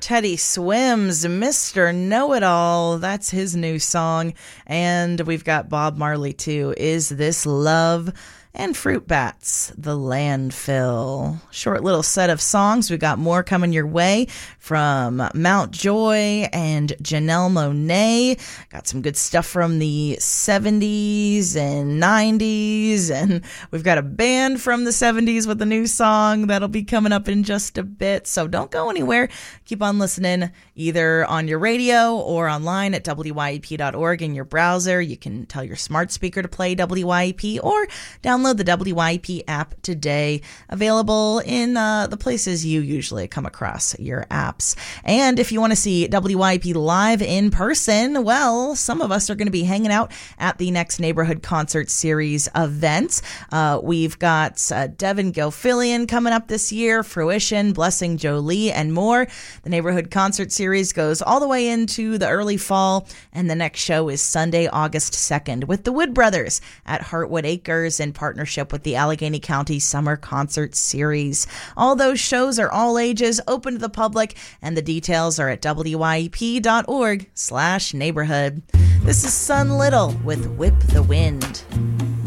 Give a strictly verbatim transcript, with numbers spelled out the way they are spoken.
Teddy Swims, Mister Know-It-All. That's his new song. And we've got Bob Marley, too. Is This Love? And Fruit Bats, The Landfill. Short little set of songs. We got more coming your way from Mount Joy and Janelle Monáe. Got some good stuff from the seventies and nineties. And we've got a band from the seventies with a new song that'll be coming up in just a bit. So don't go anywhere. Keep on listening either on your radio or online at W Y E P dot org in your browser. You can tell your smart speaker to play W Y E P or download the W Y E P app today, available in uh, the places you usually come across your apps. And if you want to see W Y E P live in person, well, some of us are going to be hanging out at the next Neighborhood Concert Series events. Uh, we've got uh, Devin Gilfillian coming up this year, Fruition, Blessing Jolie, and more. The Neighborhood Concert Series goes all the way into the early fall, and the next show is Sunday, August second, with the Wood Brothers at Heartwood Acres in partnership with the Allegheny County Summer Concert Series. All those shows are all ages, open to the public, and the details are at W Y E P dot org slash neighborhood. This is Sun Little with Whip the Wind.